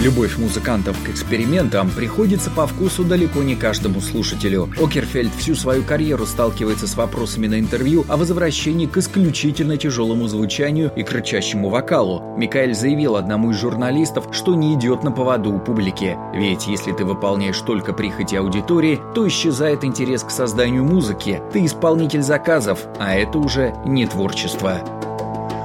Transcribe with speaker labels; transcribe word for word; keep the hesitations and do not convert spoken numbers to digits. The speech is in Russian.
Speaker 1: Любовь музыкантов к экспериментам приходится по вкусу далеко не каждому слушателю. Окерфельд всю свою карьеру сталкивается с вопросами на интервью о возвращении к исключительно тяжелому звучанию и кричащему вокалу. Микаэль заявил одному из журналистов, что не идет на поводу у публики. Ведь если ты выполняешь только прихоти аудитории, то исчезает интерес к созданию музыки. Ты исполнитель заказов, а это уже не творчество.